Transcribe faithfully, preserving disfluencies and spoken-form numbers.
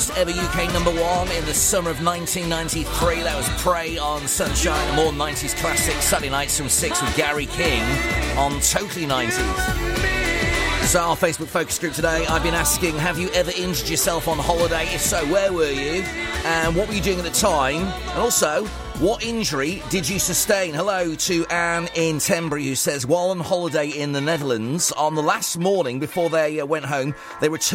Ever U K number one in the summer of nineteen ninety-three. That was Prey on Sunshine, and more nineties classics. Saturday nights from six with Gary King on Totally nineties. So our Facebook focus group today, I've been asking, have you ever injured yourself on holiday? If so, where were you? And what were you doing at the time? And also, what injury did you sustain? Hello to Anne in Tenbury, who says, while on holiday in the Netherlands, on the last morning before they uh, went home, they returned